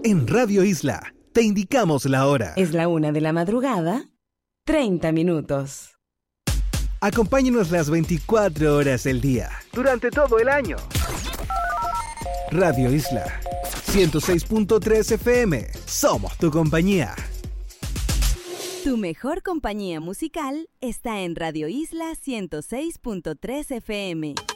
En Radio Isla, te indicamos la hora. Es la 1 de la madrugada, 30 minutos. Acompáñenos las 24 horas del día, durante todo el año. Radio Isla, 106.3 FM. Somos tu compañía. Tu mejor compañía musical está en Radio Isla 106.3 FM.